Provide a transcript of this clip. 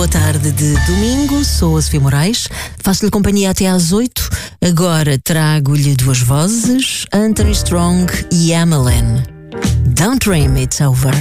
Boa tarde de domingo, sou a Sofia Moraes, faço-lhe companhia até às 8. Agora trago-lhe duas vozes, Anthony Strong e Amalene. Don't dream it's over.